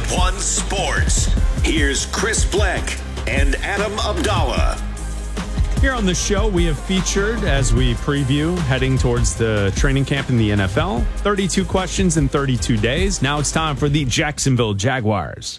One Sports. Here's Chris Bleck and Adam Abdallah. Here on the show, we have featured, as we preview, heading towards the training camp in the NFL, 32 questions in 32 days. Now it's time for the Jacksonville Jaguars.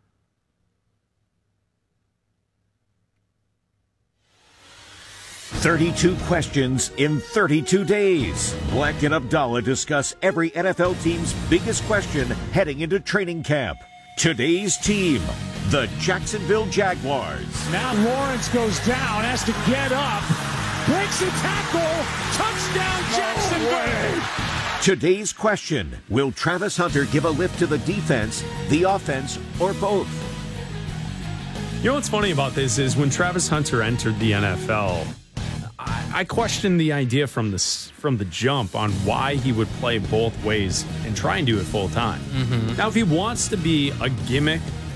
"32 questions in 32 days. Bleck and Abdallah discuss every NFL team's biggest question heading into training camp. Today's team, the Jacksonville Jaguars. Now Lawrence goes down, has to get up, breaks a tackle, touchdown Jacksonville. Today's question, will Travis Hunter give a lift to the defense, the offense, or both? You know what's funny about this is when Travis Hunter entered the NFL, I questioned the idea from the jump on why he would play both ways and try and do it full time. Now, if he wants to be a gimmick,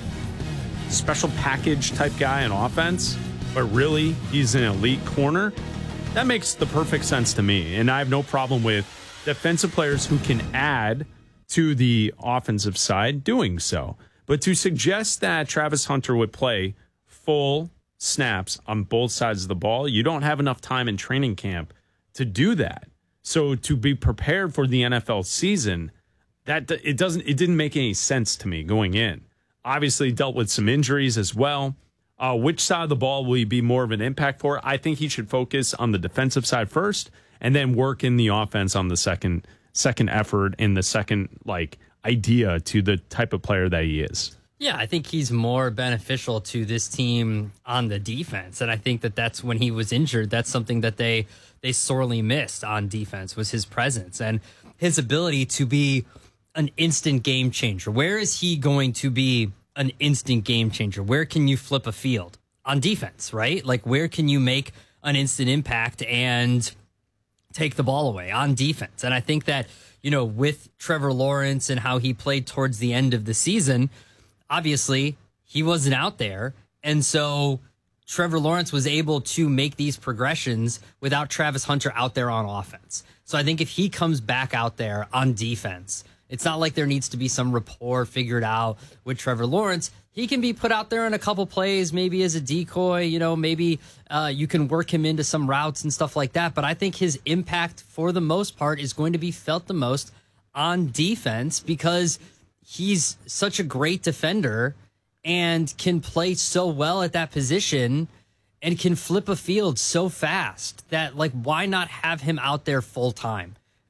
special package type guy on offense, but really he's an elite corner, that makes the perfect sense to me. And I have no problem with defensive players who can add to the offensive side doing so. But to suggest that Travis Hunter would play full snaps on both sides of the ball, you don't have enough time in training camp to do that. So to be prepared for the NFL season, it didn't make any sense to me going in. Obviously dealt with some injuries as well. Which side of the ball will he be more of an impact for? I think he should focus on the defensive side first and then work in the offense on the second effort and the second idea to the type of player that he is. Yeah, I think he's more beneficial to this team on the defense. And I think that's when he was injured. That's something that they sorely missed on defense was his presence and his ability to be an instant game changer. Where is he going to be an instant game changer? Where can you flip a field? On defense, right? Where can you make an instant impact and take the ball away on defense? And I think that, with Trevor Lawrence and how he played towards the end of the season, obviously, he wasn't out there. And so Trevor Lawrence was able to make these progressions without Travis Hunter out there on offense. So I think if he comes back out there on defense, it's not like there needs to be some rapport figured out with Trevor Lawrence. He can be put out there in a couple plays, maybe as a decoy, maybe you can work him into some routes and stuff like that. But I think his impact for the most part is going to be felt the most on defense because he's such a great defender and can play so well at that position and can flip a field so fast that, why not have him out there full time?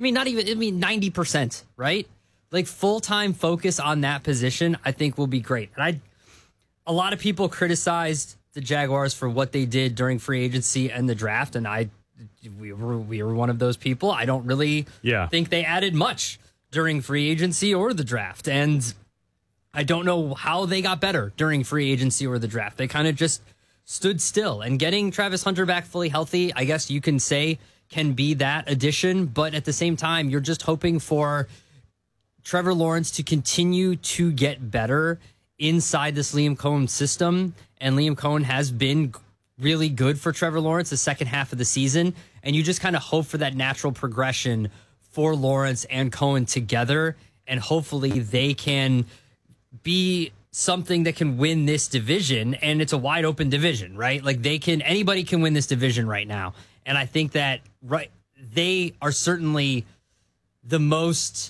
90%, right? Full-time focus on that position, I think will be great. And a lot of people criticized the Jaguars for what they did during free agency and the draft, and we were one of those people. I don't really think they added much during free agency or the draft. And I don't know how they got better during free agency or the draft. They kind of just stood still. And getting Travis Hunter back fully healthy, I guess you can say, can be that addition. But at the same time, you're just hoping for Trevor Lawrence to continue to get better inside this Liam Cohen system. And Liam Cohen has been really good for Trevor Lawrence the second half of the season. And you just kind of hope for that natural progression for Lawrence and Cohen together, and hopefully they can be something that can win this division. And it's a wide open division, right? Anybody can win this division right now. And I think that they are certainly the most,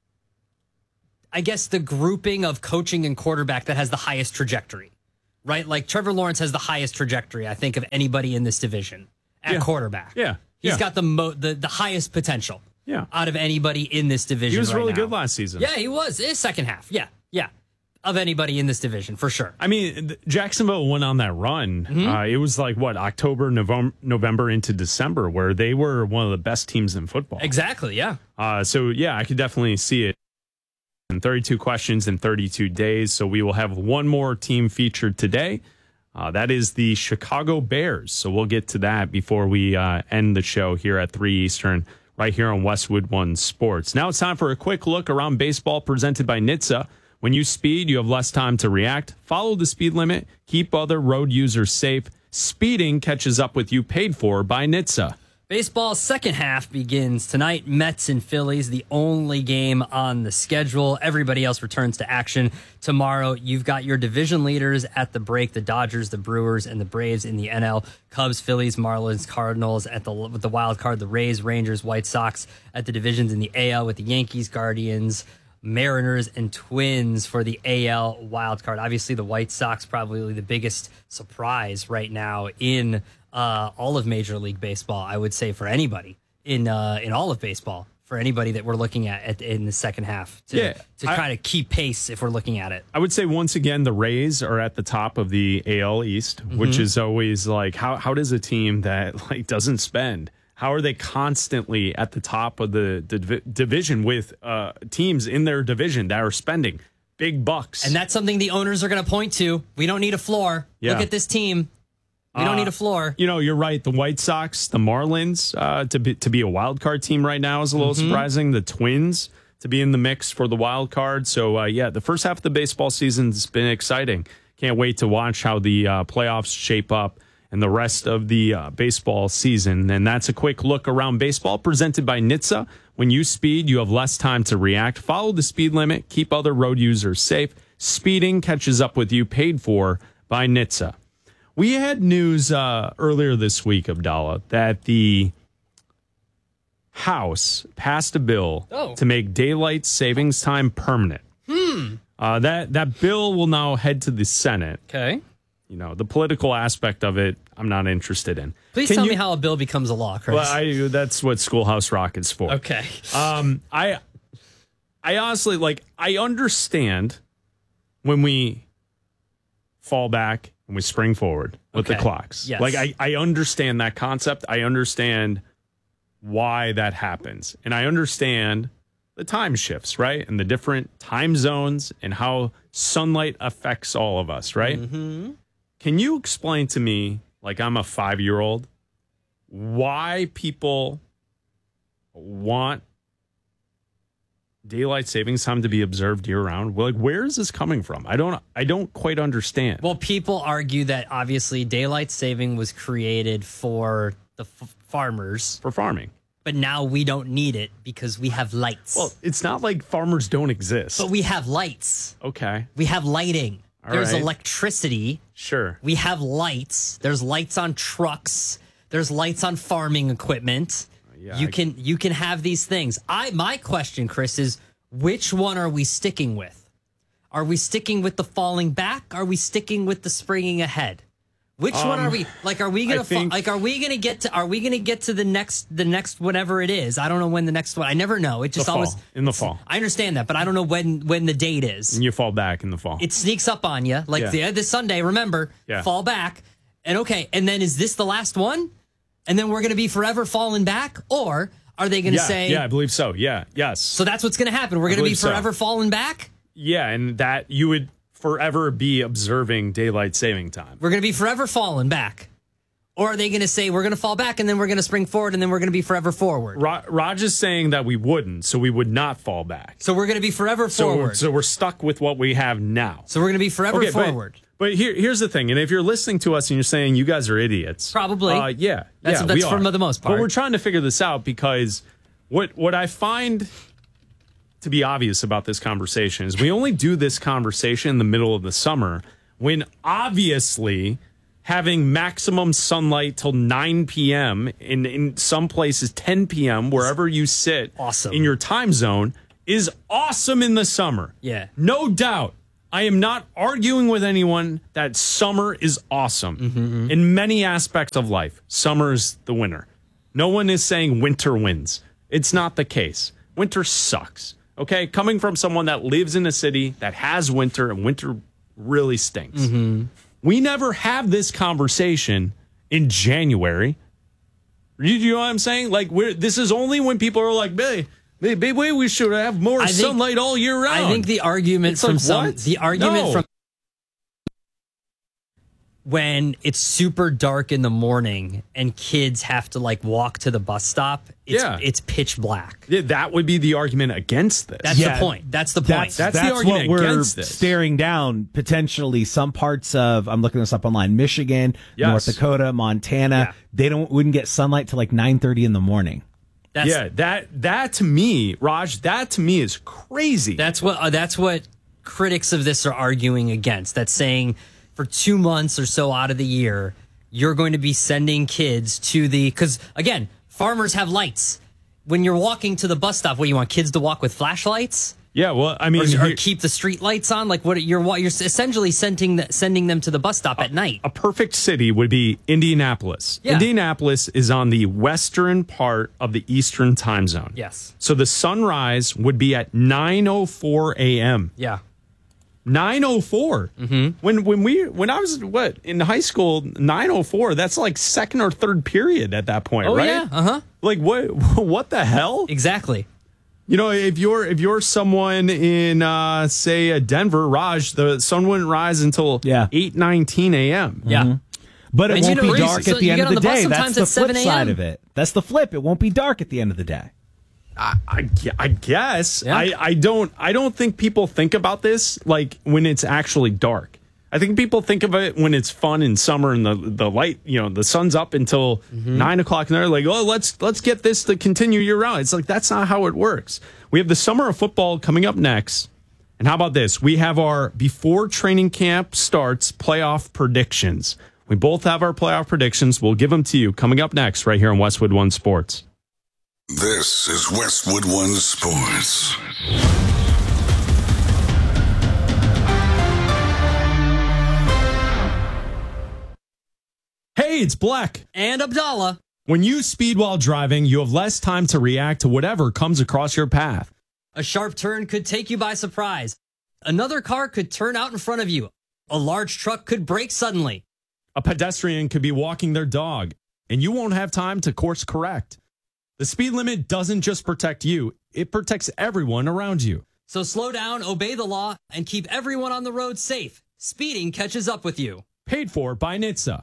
the grouping of coaching and quarterback that has the highest trajectory, right? Trevor Lawrence has the highest trajectory, I think, of anybody in this division at quarterback. Yeah. He's got the highest potential. Yeah, out of anybody in this division. He was really good last season. Yeah, he was. His second half. Yeah. Of anybody in this division, for sure. Jacksonville went on that run. It was October, November into December, where they were one of the best teams in football. Exactly, yeah. I could definitely see it. And 32 questions in 32 days. So we will have one more team featured today. That is the Chicago Bears. So we'll get to that before we end the show here at 3 Eastern. Right here on Westwood One Sports. Now it's time for a quick look around baseball presented by NHTSA. When you speed, you have less time to react. Follow the speed limit. Keep other road users safe. Speeding catches up with you, paid for by NHTSA. Baseball's second half begins tonight. Mets and Phillies, the only game on the schedule. Everybody else returns to action tomorrow. You've got your division leaders at the break, the Dodgers, the Brewers, and the Braves in the NL. Cubs, Phillies, Marlins, Cardinals with the wild card, the Rays, Rangers, White Sox at the divisions in the AL with the Yankees, Guardians, Mariners, and Twins for the AL wild card. Obviously, the White Sox probably the biggest surprise right now in all of Major League Baseball, I would say, for anybody in all of baseball, for anybody that we're looking at in the second half to kind of keep pace if we're looking at it. I would say once again, the Rays are at the top of the AL East, which is always like, how does a team that like doesn't spend, how are they constantly at the top of the division with teams in their division that are spending big bucks? And that's something the owners are going to point to. We don't need a floor. Yeah. Look at this team. We don't need a floor. You know, you're right. The White Sox, the Marlins, to be a wild card team right now is a little surprising. The Twins to be in the mix for the wild card. So, the first half of the baseball season has been exciting. Can't wait to watch how the playoffs shape up and the rest of the baseball season. And that's a quick look around baseball presented by NHTSA. When you speed, you have less time to react. Follow the speed limit. Keep other road users safe. Speeding catches up with you. Paid for by NHTSA. We had news earlier this week, Abdallah, that the House passed a bill to make daylight savings time permanent. That bill will now head to the Senate. Okay. You know, the political aspect of it, I'm not interested in. Please tell me how a bill becomes a law, Chris. Well, that's what Schoolhouse Rock is for. Okay. I honestly, I understand when we fall back and we spring forward with the clocks. Yes. I understand that concept. I understand why that happens. And I understand the time shifts, right? And the different time zones and how sunlight affects all of us, right? Mm-hmm. Can you explain to me, like I'm a 5-year-old, why people want daylight savings time to be observed year round? Well, where is this coming from? I don't quite understand. Well, people argue that obviously daylight saving was created for the farmers. For farming. But now we don't need it because we have lights. Well, it's not like farmers don't exist. But we have lights. Okay. We have lighting. There's electricity. Sure. We have lights. There's lights on trucks. There's lights on farming equipment. Yeah, you can have these things. My question, Chris, is which one are we sticking with? Are we sticking with the falling back? Are we sticking with the springing ahead? Which one are we? Like, are we gonna get to the next whatever it is? I don't know when the next one. I never know. It just always in the fall. I understand that, but I don't know when the date is. And you fall back in the fall. It sneaks up on you, like this Sunday. Remember, fall back, and then is this the last one? And then we're going to be forever falling back? Or are they going to say... Yeah, I believe so. Yeah, yes. So that's what's going to happen. We're going to be forever falling back? Yeah, and that you would forever be observing daylight saving time. We're going to be forever falling back. Or are they going to say we're going to fall back and then we're going to spring forward and then we're going to be forever forward? Raj is saying that we wouldn't, so we would not fall back. So we're going to be forever forward. So we're stuck with what we have now. So we're going to be forever forward. But here's the thing, and if you're listening to us and you're saying you guys are idiots, probably, that's for the most part. But we're trying to figure this out because what I find to be obvious about this conversation is we only do this conversation in the middle of the summer when obviously having maximum sunlight till 9 p.m. in some places 10 p.m. wherever you sit in your time zone is awesome in the summer. Yeah, no doubt. I am not arguing with anyone that summer is awesome in many aspects of life. Summer is the winner. No one is saying winter wins. It's not the case. Winter sucks. Okay, coming from someone that lives in a city that has winter, and winter really stinks. We never have this conversation in January. You know what I'm saying? Like, this is only when people are like, maybe we should have more sunlight all year round. I think the argument when it's super dark in the morning and kids have to like walk to the bus stop. It's pitch black. Yeah, that would be the argument against this. That's the point. That's the point. That's the argument what we're against this. staring down potentially some parts of, I'm looking this up online, Michigan, North Dakota, Montana. They wouldn't get sunlight till like 9:30 in the morning. That to me, Raj, that to me is crazy. That's what critics of this are arguing against. That's saying for 2 months or so out of the year, you're going to be sending kids to because again, farmers have lights. When you're walking to the bus stop, what, you want kids to walk with flashlights? Yeah, well, I mean, or keep the street lights on. Like what you're essentially sending them to the bus stop at night. A perfect city would be Indianapolis. Yeah. Indianapolis is on the western part of the Eastern time zone. Yes. So the sunrise would be at 9:04 a.m. Yeah. 9:04. Mm-hmm. When I was in high school, 9:04. That's like second or third period at that point, right? Yeah. Like what the hell? Exactly. You know, if you're someone in say Denver, Raj, the sun wouldn't rise until 8:19 a.m. Yeah. Mm-hmm. But it won't be dark at the end of the day. That's the flip 7 side of it. That's the flip. It won't be dark at the end of the day. I guess. Yeah. I don't think people think about this like when it's actually dark. I think people think of it when it's fun in summer and the light, the sun's up until 9 o'clock and they're like, oh, let's get this to continue year round. It's like, that's not how it works. We have the summer of football coming up next. And how about this? We have our before training camp starts playoff predictions. We both have our playoff predictions. We'll give them to you coming up next right here on Westwood One Sports. This is Westwood One Sports. Hey, it's Black. And Abdallah. When you speed while driving, you have less time to react to whatever comes across your path. A sharp turn could take you by surprise. Another car could turn out in front of you. A large truck could brake suddenly. A pedestrian could be walking their dog, and you won't have time to course correct. The speed limit doesn't just protect you, it protects everyone around you. So slow down, obey the law, and keep everyone on the road safe. Speeding catches up with you. Paid for by NHTSA.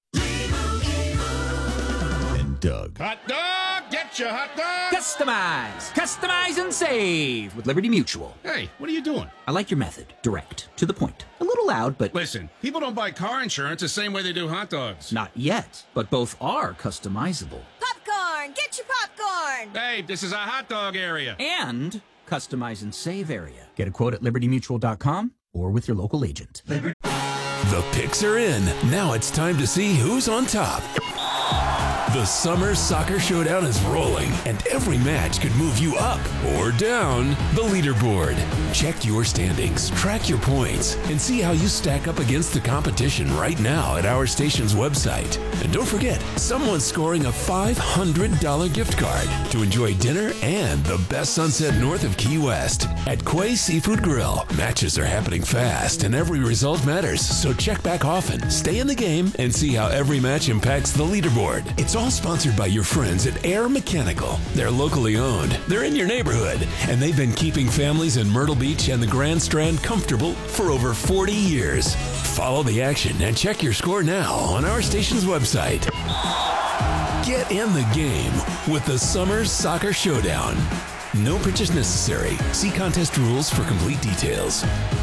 And Doug. Hot dog, get your hot dog. Customize and save with Liberty Mutual. Hey, what are you doing? I like your method. Direct, to the point. A little loud, but Listen, people don't buy car insurance the same way they do hot dogs. not yet. But both are customizable. Popcorn! Get your popcorn! Hey, this is a hot dog area. And customize and save area. Get a quote at libertymutual.com or with your local agent. The picks are in. Now it's time to see who's on top. The Summer Soccer Showdown is rolling, and every match could move you up or down the leaderboard. Check your standings, track your points, and see how you stack up against the competition right now at our station's website. And don't forget, someone's scoring a $500 gift card to enjoy dinner and the best sunset north of Key West at Quay Seafood Grill. Matches are happening fast, and every result matters, so check back often, stay in the game, and see how every match impacts the leaderboard. It's all sponsored by your friends at Air Mechanical. They're locally owned, they're in your neighborhood, and they've been keeping families in Myrtle Beach and the Grand Strand comfortable for over 40 years. Follow the action and check your score now on our station's website. Get in the game with the Summer Soccer Showdown. No purchase necessary. See contest rules for complete details.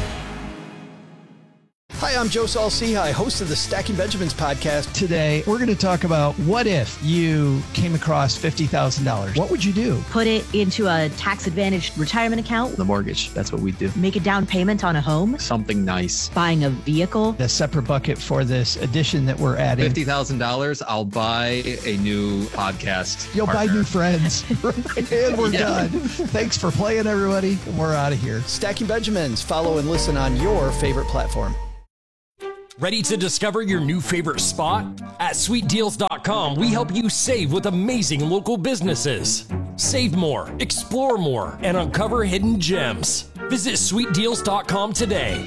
Hi, I'm Joe Saul-Sehy, host of the Stacking Benjamins podcast. Today, we're going to talk about what if you came across $50,000? What would you do? Put it into a tax-advantaged retirement account. The mortgage. That's what we do. Make a down payment on a home. Something nice. Buying a vehicle. A separate bucket for this addition that we're adding. $50,000, I'll buy a new podcast. You'll partner. buy new friends. And we're done. Thanks for playing, everybody. And we're out of here. Stacking Benjamins. Follow and listen on your favorite platform. Ready to discover your new favorite spot? At sweetdeals.com, we help you save with amazing local businesses. Save more, explore more, and uncover hidden gems. Visit sweetdeals.com today.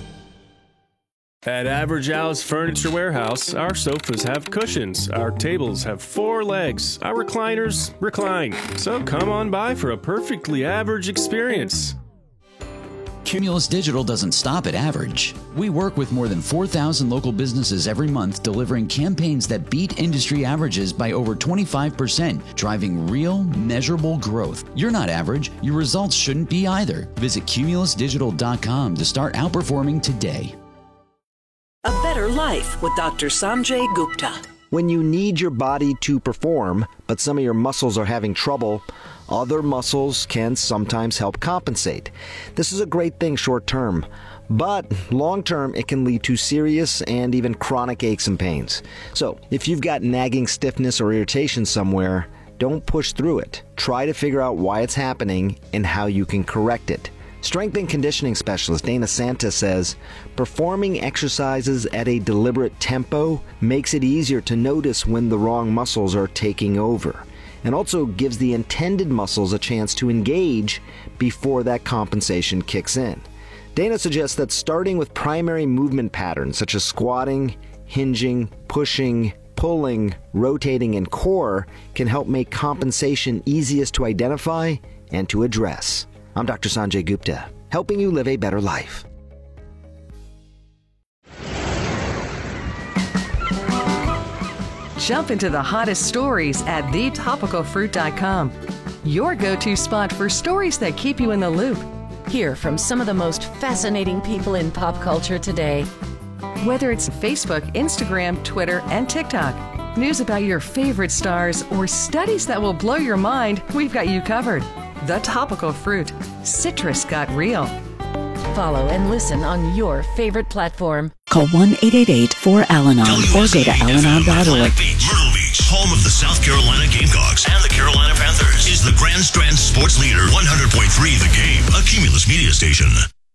At Average Al's Furniture Warehouse, our sofas have cushions, our tables have 4 legs, our recliners recline. So come on by for a perfectly average experience. Cumulus Digital doesn't stop at average. We work with more than 4,000 local businesses every month, delivering campaigns that beat industry averages by over 25%, driving real, measurable growth. You're not average. Your results shouldn't be either. Visit cumulusdigital.com to start outperforming today. A better life with Dr. Sanjay Gupta. When you need your body to perform, but some of your muscles are having trouble, other muscles can sometimes help compensate. This is a great thing short term, but long term it can lead to serious and even chronic aches and pains. So if you've got nagging stiffness or irritation somewhere, don't push through it. Try to figure out why it's happening and how you can correct it. Strength and conditioning specialist Dana Santa says, performing exercises at a deliberate tempo makes it easier to notice when the wrong muscles are taking over, and also gives the intended muscles a chance to engage before that compensation kicks in. Dana suggests that starting with primary movement patterns such as squatting, hinging, pushing, pulling, rotating, and core can help make compensation easiest to identify and to address. I'm Dr. Sanjay Gupta, helping you live a better life. Jump into the hottest stories at thetopicalfruit.com. Your go-to spot for stories that keep you in the loop. Hear from some of the most fascinating people in pop culture today. Whether it's Facebook, Instagram, Twitter, and TikTok, news about your favorite stars, or studies that will blow your mind, we've got you covered. The Topical Fruit. Citrus got real. Follow and listen on your favorite platform. Call 1-888-4-ALANON or go to alanon.org. Myrtle Beach, home of the South Carolina Gamecocks and the Carolina Panthers, is the Grand Strand sports leader. 100.3 The Game, a Cumulus media station.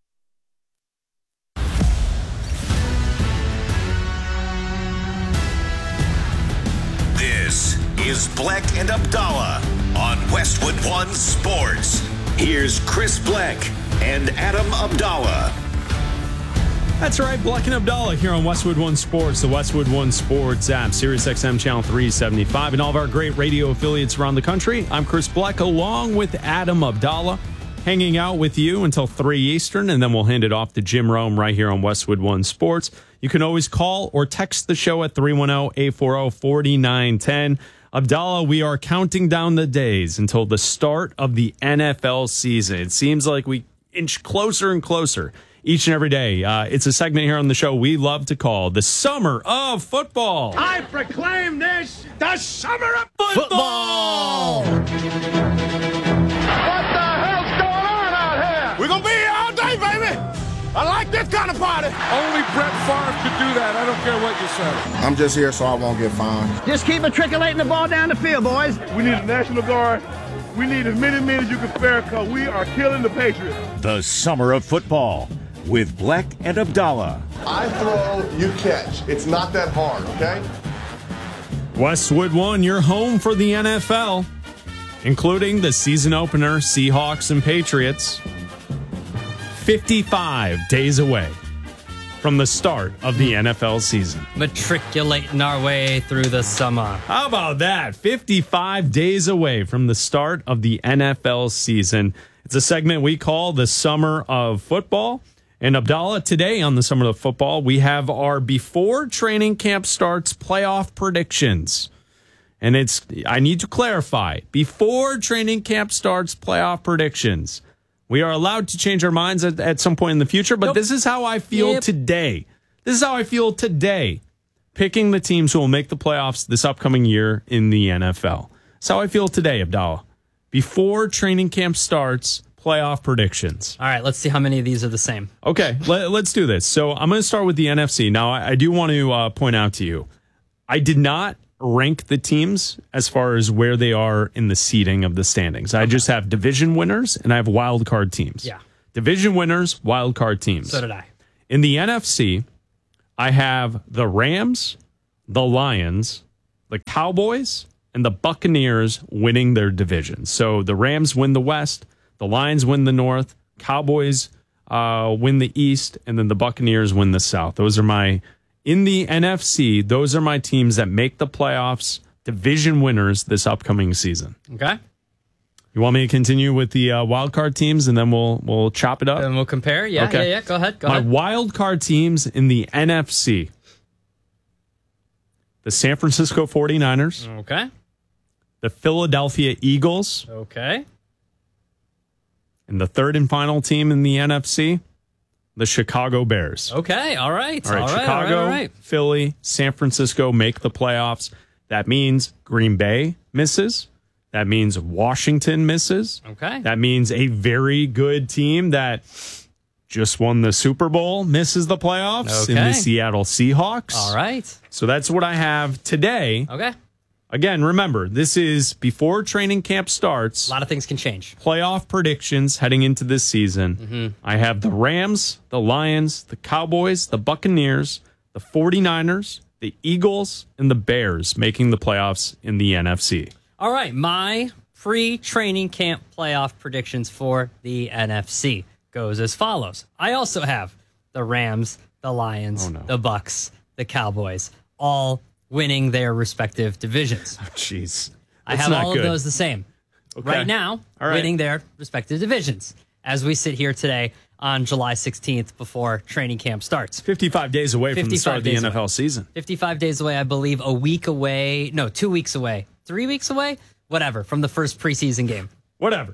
This is Black and Abdallah on Westwood One Sports. Here's Chris Black and Adam Abdallah. That's right, Black and Abdallah here on Westwood One Sports, the Westwood One Sports app, SiriusXM Channel 375, and all of our great radio affiliates around the country. I'm Chris Black, along with Adam Abdallah, hanging out with you until 3 Eastern, and then we'll hand it off to Jim Rome right here on Westwood One Sports. You can always call or text the show at 310-840-4910. Abdallah, we are counting down the days until the start of the NFL season. It seems like we inch closer and closer each and every day. It's a segment here on the show we love to call the Summer of Football. I proclaim this the Summer of Football! What the hell's going on out here? We're going to be here all day, baby! I like this kind of party. Only Brett Favre could do that. I don't care what you say. I'm just here so I won't get fined. Just keep matriculating the ball down the field, boys. We need a National Guard. We need as many men as you can spare because we are killing the Patriots. The Summer of Football with Black and Abdallah. I throw, you catch. It's not that hard, okay? Westwood One, your home for the NFL, including the season opener, Seahawks and Patriots. 55 days away from the start of the NFL season. Matriculating our way through the summer. How about that? 55 days away from the start of the NFL season. It's a segment we call the Summer of Football. And Abdallah, today on the Summer of Football, we have our before training camp starts playoff predictions. And I need to clarify, before training camp starts playoff predictions. We are allowed to change our minds at some point in the future, but this is how I feel today. This is how I feel today, picking the teams who will make the playoffs this upcoming year in the NFL. That's how I feel today, Abdallah. Before training camp starts, playoff predictions. All right, let's see how many of these are the same. Okay, let's do this. So I'm going to start with the NFC. Now, I do want to point out to you, I did not rank the teams as far as where they are in the seeding of the standings. I just have division winners and I have wild card teams. Yeah. Division winners, wild card teams. So did I. In the NFC, I have the Rams, the Lions, the Cowboys, and the Buccaneers winning their divisions. So the Rams win the West, the Lions win the North, Cowboys win the East, and then the Buccaneers win the South. Those are my... In the NFC, those are my teams that make the playoffs, division winners this upcoming season. Okay. You want me to continue with the wild card teams, and then we'll chop it up? And we'll compare? Yeah, Okay. yeah. Go ahead. My wild card teams in the NFC. The San Francisco 49ers. Okay. The Philadelphia Eagles. Okay. And the third and final team in the NFC, the Chicago Bears. Okay. All right. All right. Chicago, all right. Philly, San Francisco make the playoffs. That means Green Bay misses. That means Washington misses. Okay. That means a very good team that just won the Super Bowl misses the playoffs in the Seattle Seahawks. All right. So that's what I have today. Okay. Again, remember, this is before training camp starts. A lot of things can change. Playoff predictions heading into this season. I have the Rams, the Lions, the Cowboys, the Buccaneers, the 49ers, the Eagles, and the Bears making the playoffs in the NFC. All right, my pre-training camp playoff predictions for the NFC goes as follows. I also have the Rams, the Lions, the Bucs, the Cowboys, all winning their respective divisions. Oh, jeez. I have all of those the same. Okay. Right now, winning their respective divisions as we sit here today on July 16th before training camp starts. 55 days away from the start of the NFL season. 55 days away, I believe, a week away. No, 2 weeks away. 3 weeks away? Whatever, from the first preseason game. Whatever.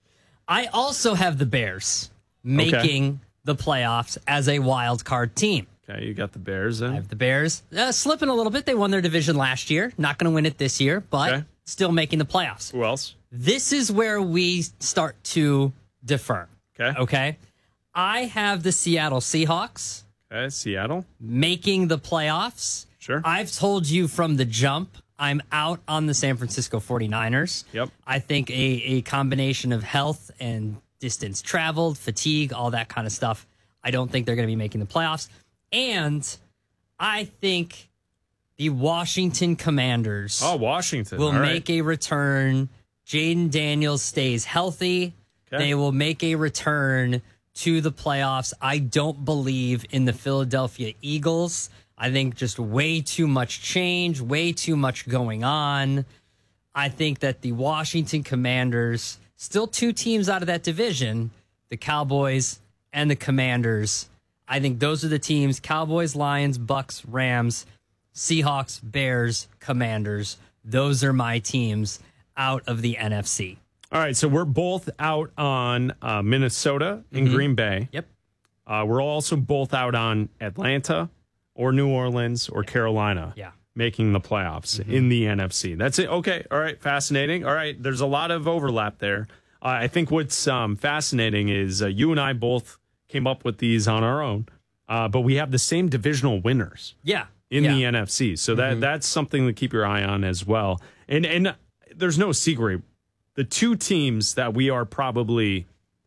I also have the Bears making the playoffs as a wild card team. Okay, you got the Bears in. I have the Bears slipping a little bit. They won their division last year. Not going to win it this year, but still making the playoffs. Who else? This is where we start to defer. Okay. Okay. I have the Seattle Seahawks. Okay, Seattle. Making the playoffs. Sure. I've told you from the jump, I'm out on the San Francisco 49ers. Yep. I think a combination of health and distance traveled, fatigue, all that kind of stuff. I don't think they're going to be making the playoffs. And I think the Washington Commanders will make a return. Jaden Daniels stays healthy. Okay. They will make a return to the playoffs. I don't believe in the Philadelphia Eagles. I think just way too much change, way too much going on. I think that the Washington Commanders, still two teams out of that division, the Cowboys and the Commanders. I think those are the teams, Cowboys, Lions, Bucks, Rams, Seahawks, Bears, Commanders. Those are my teams out of the NFC. All right, so we're both out on Minnesota and Green Bay. Yep. We're also both out on Atlanta or New Orleans or Carolina making the playoffs in the NFC. That's it. Okay. All right. Fascinating. All right. There's a lot of overlap there. I think what's fascinating is you and I both came up with these on our own, but we have the same divisional winners. In the NFC. So that's something to keep your eye on as well. And there's no secret. The two teams that we are probably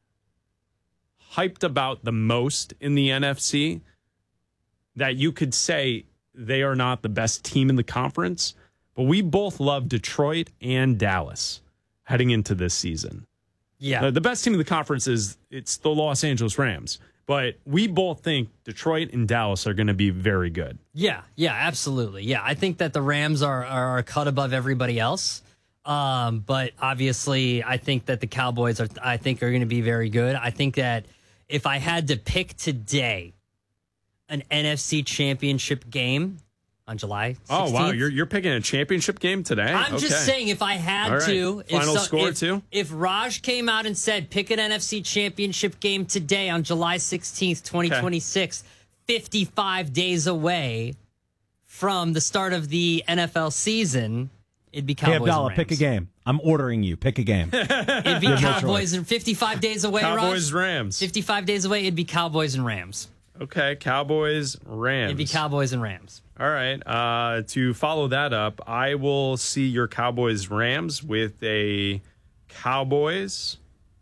hyped about the most in the NFC, that you could say they are not the best team in the conference, but we both love Detroit and Dallas heading into this season. Yeah. The best team in the conference it's the Los Angeles Rams, but we both think Detroit and Dallas are going to be very good. Yeah, absolutely. Yeah, I think that the Rams are a cut above everybody else. But obviously, I think that the Cowboys are going to be very good. I think that if I had to pick today an NFC championship game on July 16th. Oh, wow. You're picking a championship game today? I'm just saying, if I had to. Final score, too? If Raj came out and said, pick an NFC championship game today on July 16th, 2026, 55 days away from the start of the NFL season, it'd be Cowboys and Rams. Pick a game. I'm ordering you. Pick a game. It'd be Cowboys and 55 days away, Cowboys, Raj. Rams. 55 days away, it'd be Cowboys and Rams. Okay, Cowboys, Rams. It'd be Cowboys and Rams. All right. To follow that up, I will see your Cowboys, Rams with a Cowboys,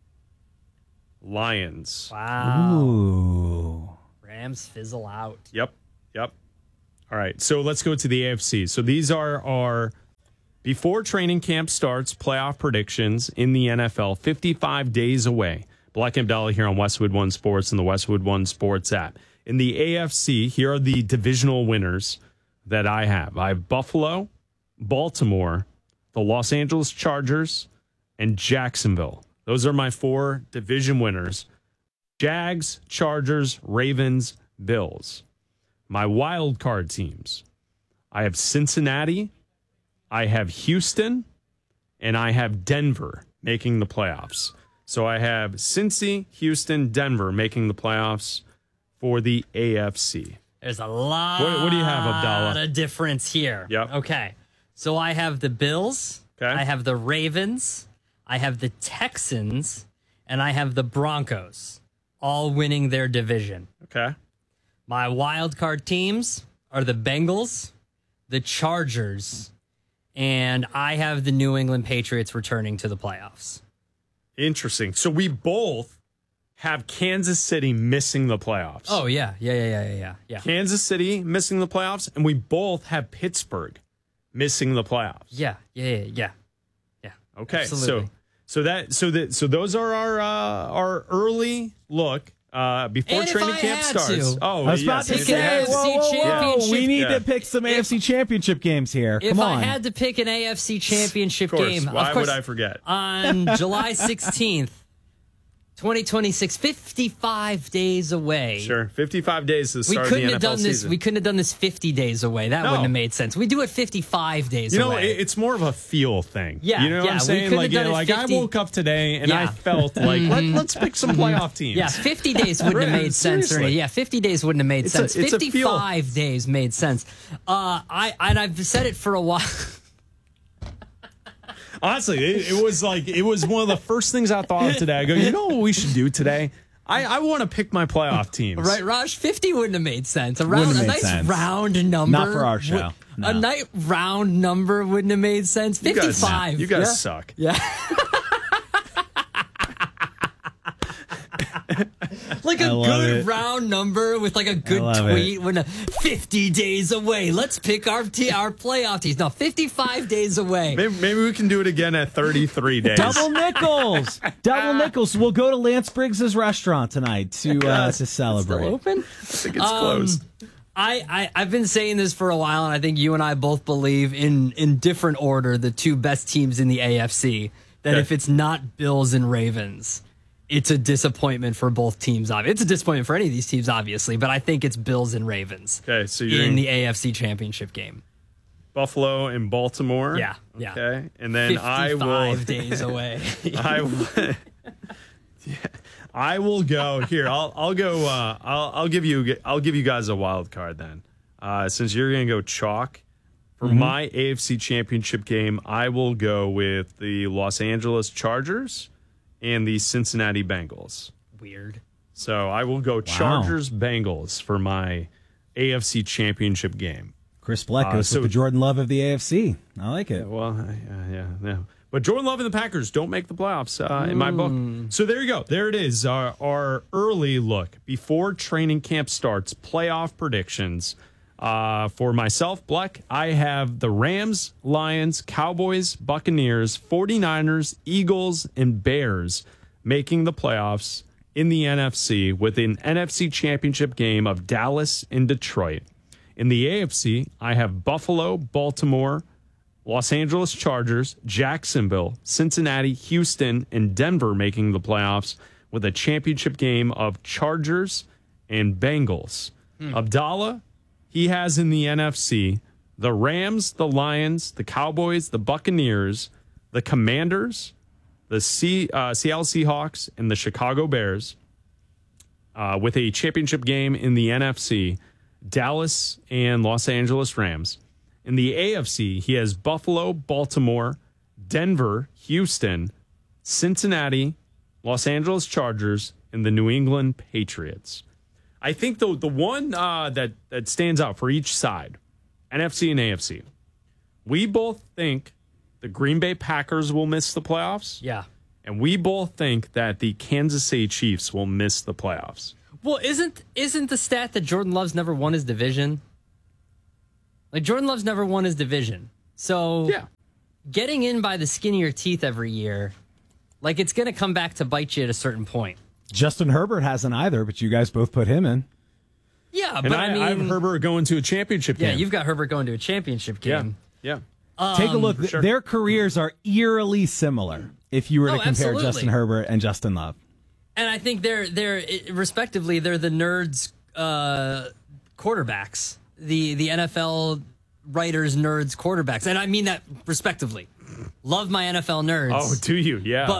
Lions. Wow. Ooh. Rams fizzle out. Yep. All right. So let's go to the AFC. So these are our before training camp starts playoff predictions in the NFL. 55 days away. Black and Abdallah here on Westwood One Sports and the Westwood One Sports app. In the AFC, here are the divisional winners that I have. I have Buffalo, Baltimore, the Los Angeles Chargers, and Jacksonville. Those are my 4 division winners. Jags, Chargers, Ravens, Bills. My wild card teams. I have Cincinnati, I have Houston, and I have Denver making the playoffs. So I have Cincy, Houston, Denver making the playoffs for the AFC. There's a lot what do you have, Abdallah? of difference here. Yep. Okay. So I have the Bills, I have the Ravens, I have the Texans, and I have the Broncos all winning their division. Okay. My wild card teams are the Bengals, the Chargers, and I have the New England Patriots returning to the playoffs. Interesting. So we both have Kansas City missing the playoffs. Oh, yeah. Yeah. Kansas City missing the playoffs, and we both have Pittsburgh missing the playoffs. Yeah. Okay. Absolutely. So those are our early look before training camp starts. I was about to say, we need to pick some AFC Championship games here. If I had to pick an AFC Championship game, why would I forget? On July 16th, 2026, 55 days away. Sure, 55 days to the start of the NFL season. We couldn't have done this 50 days away. That wouldn't have made sense. We do it 55 days away. You know, it's more of a feel thing. Yeah, you know what I'm saying? Like I woke up today and I felt like let's pick some playoff teams. Yeah, 50 days wouldn't have made sense. Seriously. Yeah, 50 days wouldn't have made sense. 55 days made sense. I've said it for a while. Honestly, it was one of the first things I thought of today. I go, you know what we should do today? I want to pick my playoff teams. Right, Raj? 50 wouldn't have made sense. A nice round number. Not for our show. A nice round number wouldn't have made sense. 55. You guys suck. Yeah. Like a good round number with like a good tweet when 50 days away. Let's pick our playoff teams. No, 55 days away. Maybe we can do it again at 33 days. Double nickels. Double nickels. We'll go to Lance Briggs's restaurant tonight to celebrate. Still open? I think it's closed. I've been saying this for a while, and I think you and I both believe in different order the 2 best teams in the AFC. That if it's not Bills and Ravens, it's a disappointment for both teams. It's a disappointment for any of these teams, obviously, but I think it's Bills and Ravens. Okay, so you're in the AFC Championship game. Buffalo and Baltimore. Yeah. Okay, and then 55 days away. I will go here. I'll go. I'll give you guys a wild card then. Since you're gonna go chalk for my AFC Championship game, I will go with the Los Angeles Chargers and the Cincinnati Bengals. Weird. So I will go Chargers-Bengals for my AFC Championship game. Chris Bleck goes with the Jordan Love of the AFC. I like it. Yeah. But Jordan Love and the Packers don't make the playoffs in my book. So there you go. There it is. Our early look before training camp starts. Playoff predictions. For myself, Bleck, I have the Rams, Lions, Cowboys, Buccaneers, 49ers, Eagles, and Bears making the playoffs in the NFC with an NFC Championship game of Dallas and Detroit. In the AFC, I have Buffalo, Baltimore, Los Angeles Chargers, Jacksonville, Cincinnati, Houston, and Denver making the playoffs with a championship game of Chargers and Bengals. Abdallah, he has in the NFC the Rams, the Lions, the Cowboys, the Buccaneers, the Commanders, the Seattle Seahawks, and the Chicago Bears. With a championship game in the NFC, Dallas and Los Angeles Rams. In the AFC, he has Buffalo, Baltimore, Denver, Houston, Cincinnati, Los Angeles Chargers, and the New England Patriots. I think the one that stands out for each side, NFC and AFC, we both think the Green Bay Packers will miss the playoffs. Yeah. And we both think that the Kansas City Chiefs will miss the playoffs. Well, isn't the stat that Jordan Love's never won his division? Like, Jordan Love's never won his division. So getting in by the skin of your teeth every year, like, it's going to come back to bite you at a certain point. Justin Herbert hasn't either, but you guys both put him in. Yeah, but I mean, I have Herbert going to a championship game. Yeah, you've got Herbert going to a championship game. Yeah. Take a look. Sure. Their careers are eerily similar. if you were to compare absolutely. Justin Herbert and Justin Love. And I think they're respectively, they're the nerds quarterbacks, the NFL writers nerds quarterbacks. And I mean that respectively. Love my NFL nerds. Oh, do you? Yeah. But